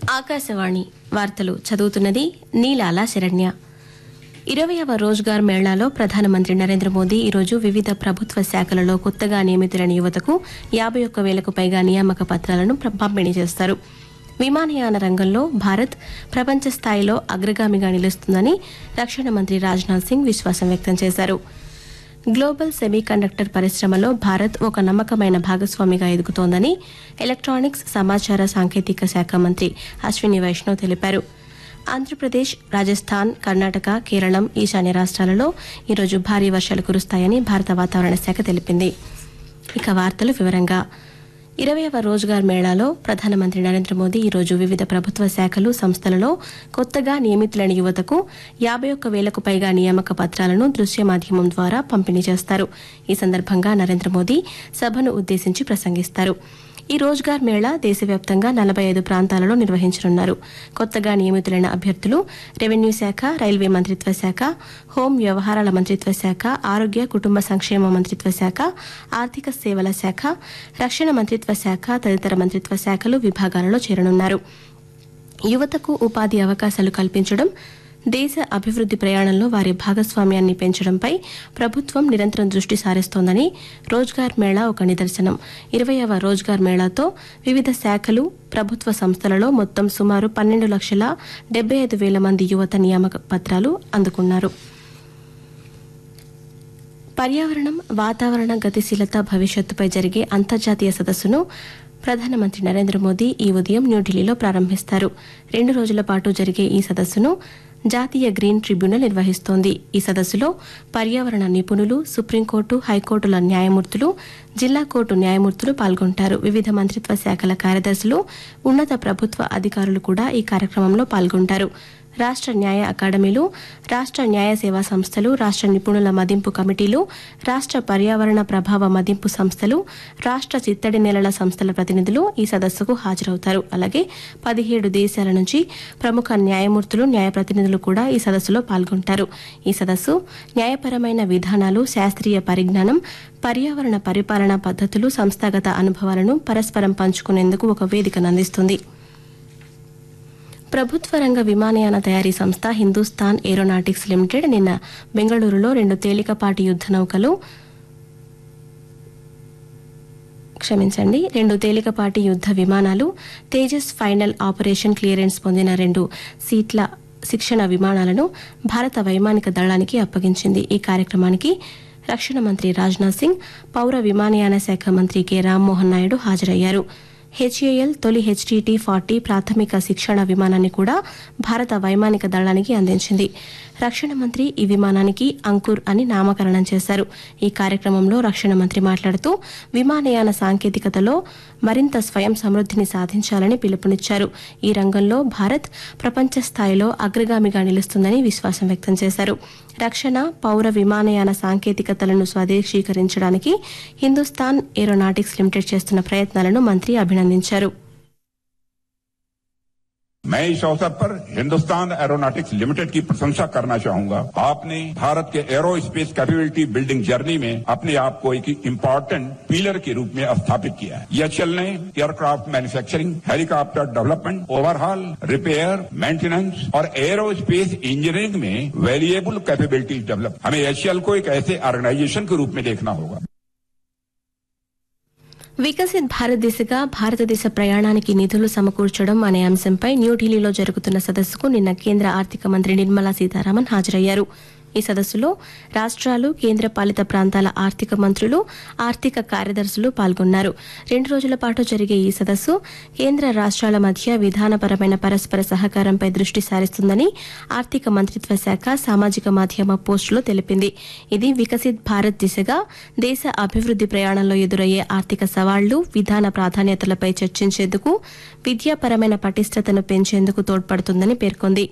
ఆకాశవాణి వార్తలు చదువుతున్నది నీలాల శరణ్య. 20వ రోజ్గార్ మేళాలో ప్రధానమంత్రి నరేంద్ర మోదీ ఈరోజు వివిధ ప్రభుత్వ శాఖలలో కొత్తగా నియమితులైన యువతకు 51,000కు పైగా నియామక పత్రాలను పంపిణీ చేస్తారు. విమానయాన రంగంలో భారత్ ప్రపంచ స్థాయిలో అగ్రగామిగా నిలుస్తుందని రక్షణ మంత్రి రాజ్నాథ్ సింగ్ విశ్వాసం వ్యక్తం చేశారు. గ్లోబల్ సెమీకండక్టర్ పరిశ్రమలో భారత్ ఒక నమ్మకమైన భాగస్వామిగా ఎదుగుతోందని ఎలక్ట్రానిక్స్ సమాచార సాంకేతిక శాఖ మంత్రి అశ్విని వైష్ణవ్ తెలిపారు. ఆంధ్రప్రదేశ్, రాజస్థాన్, కర్ణాటక, కేరళం, ఈశాన్య రాష్ట్రాలలో ఈరోజు భారీ వర్షాలు కురుస్తాయని భారత వాతావరణ శాఖ తెలిపింది. ఇక వార్తలు వివరంగా 20వ రోజ్గార్ మేళాలో ప్రధానమంత్రి నరేంద్ర మోదీ ఈరోజు వివిధ ప్రభుత్వ శాఖలు, సంస్థలలో కొత్తగా నియమితులైన యువతకు 51,000కు పైగా నియామక పత్రాలను దృశ్య మాధ్యమం ద్వారా పంపిణీ చేస్తారు. ఈ సందర్భంగా నరేంద్ర మోదీ సభను ఉద్దేశించి ప్రసంగిస్తారు. ఈ రోజ్గార్ మేళా దేశవ్యాప్తంగా 45 ప్రాంతాలలో నిర్వహించనున్నారు. కొత్తగా నియమితులైన అభ్యర్థులు రెవెన్యూ శాఖ, రైల్వే మంత్రిత్వ శాఖ, హోం వ్యవహారాల మంత్రిత్వ శాఖ, ఆరోగ్య కుటుంబ సంక్షేమ మంత్రిత్వ శాఖ, ఆర్థిక సేవల శాఖ, రక్షణ మంత్రిత్వ శాఖ తదితర మంత్రిత్వ శాఖలు, విభాగాలలో చేరనున్నారు. యువతకు ఉపాధి అవకాశాలు కల్పించడం, దేశ అభివృద్ది ప్రయాణంలో వారి భాగస్వామ్యాన్ని పెంచడంపై ప్రభుత్వం నిరంతరం దృష్టి సారిస్తోందని రోజ్గార్ మేళా ఒక నిదర్శనం. 20వ రోజ్గార్ మేళాతో వివిధ శాఖలు, ప్రభుత్వ సంస్థలలో మొత్తం సుమారు 12,75,000 మంది యువత నియామక పత్రాలు అందుకున్నారు. పర్యావరణం, వాతావరణ గతిశీలత భవిష్యత్తుపై జరిగే అంతర్జాతీయ సదస్సును ప్రధానమంత్రి నరేంద్ర మోదీ ఈ ఉదయం న్యూఢిల్లీలో ప్రారంభిస్తారు. 2 రోజుల పాటు జరిగే ఈ సదస్సును జాతీయ గ్రీన్ ట్రిబ్యునల్ నిర్వహిస్తోంది. ఈ సదస్సులో పర్యావరణ నిపుణులు, సుప్రీంకోర్టు, హైకోర్టుల న్యాయమూర్తులు, జిల్లా కోర్టు న్యాయమూర్తులు పాల్గొంటారు. వివిధ మంత్రిత్వ శాఖల కార్యదర్శులు, ఉన్నత ప్రభుత్వ అధికారులు కూడా ఈ కార్యక్రమంలో పాల్గొంటారు. రాష్ట్ర న్యాయ అకాడమీలు, రాష్ట్ర న్యాయ సేవా సంస్థలు, రాష్ట్ర నిపుణుల మదింపు కమిటీలు, రాష్ట్ర పర్యావరణ ప్రభావ మదింపు సంస్థలు, రాష్ట్ర చిత్తడి నేలల సంస్థల ప్రతినిధులు ఈ సదస్సుకు హాజరవుతారు. అలాగే 17 దేశాల నుంచి ప్రముఖ న్యాయమూర్తులు, న్యాయ ప్రతినిధులు కూడా ఈ సదస్సులో పాల్గొంటారు. ఈ సదస్సు న్యాయపరమైన విధానాలు, శాస్త్రీయ పరిజ్ఞానం, పర్యావరణ పరిపాలనా పద్ధతులు, సంస్థాగత అనుభవాలను పరస్పరం పంచుకునేందుకు ఒక వేదికను అందిస్తుంది. ప్రభుత్వ రంగ విమానయాన తయారీ సంస్థ హిందుస్థాన్ ఏరోనాటిక్స్ లిమిటెడ్ నిన్న బెంగళూరులో 2 తేలికపాటి యుద్ద నౌకలు 2 తేలికపాటి యుద్ద విమానాలు, తేజస్ ఫైనల్ ఆపరేషన్ క్లియరెన్స్ పొందిన 2 సీట్ల శిక్షణ విమానాలను భారత వైమానిక దళానికి అప్పగించింది. ఈ కార్యక్రమానికి రక్షణ మంత్రి రాజ్నాథ్ సింగ్, పౌర విమానయాన శాఖ మంత్రి కె రామ్మోహన్ నాయుడు హాజరయ్యారు. హెచ్ఏఎల్ తొలి HTT-40 ప్రాథమిక శిక్షణ విమానాన్ని కూడా భారత వైమానిక దళానికి అందించింది. రక్షణ మంత్రి ఈ విమానానికి అంకుర్ అని నామకరణం చేశారు. ఈ కార్యక్రమంలో రక్షణ మంత్రి మాట్లాడుతూ విమానయాన సాంకేతికతలో మరింత స్వయం సమృద్ధిని సాధించాలని పిలుపునిచ్చారు. ఈ రంగంలో భారత్ ప్రపంచ స్థాయిలో అగ్రగామిగా నిలుస్తుందని విశ్వాసం వ్యక్తం చేశారు. రక్షణ, పౌర విమానయాన సాంకేతికతలను స్వదేశీకరించడానికి హిందుస్థాన్ ఏరోనాటిక్స్ లిమిటెడ్ చేస్తున్న ప్రయత్నాలను మంత్రి అభినందించారు. मैं इस अवसर पर हिंदुस्तान एरोनॉटिक्स लिमिटेड की प्रशंसा करना चाहूंगा. आपने भारत के arrow space capability building journey में अपने आप को एक इम्पोर्टेंट पिलर के रूप में स्थापित किया है. यह चलने, aircraft manufacturing, helicopter development, overhaul, repair, maintenance और एरो स्पेस इंजीनियरिंग में वैल्यूएबल कैपेबिलिटीज डेवलप. हमें एचएएल को एक ऐसे ऑर्गेनाइजेशन के रूप में देखना होगा. వికసిత్ భారత్ దిశగా భారతదేశ ప్రయాణానికి నిధులు సమకూర్చడం అనే అంశంపై న్యూఢిల్లీలో జరుగుతున్న సదస్సుకు నిన్న కేంద్ర ఆర్థిక మంత్రి నిర్మలా సీతారామన్ హాజరయ్యారు. ఈ సదస్సులో రాష్ట్రాలు, కేంద్ర పాలిత ప్రాంతాల ఆర్థిక మంత్రులు, ఆర్థిక కార్యదర్శులు పాల్గొన్నారు. 2 రోజుల పాటు జరిగే ఈ సదస్సు కేంద్ర రాష్ట్రాల మధ్య విధానపరమైన పరస్పర సహకారంపై దృష్టి సారిస్తుందని ఆర్థిక మంత్రిత్వ శాఖ సామాజిక మాధ్యమ పోస్టులో తెలిపింది. ఇది వికసిత్ భారత్ దిశగా దేశ అభివృద్ది ప్రయాణంలో ఎదురయ్యే ఆర్థిక సవాళ్లు, విధాన ప్రాధాన్యతలపై చర్చించేందుకు, విద్యాపరమైన పటిష్టతను పెంచేందుకు తోడ్పడుతుందని పేర్కొంది.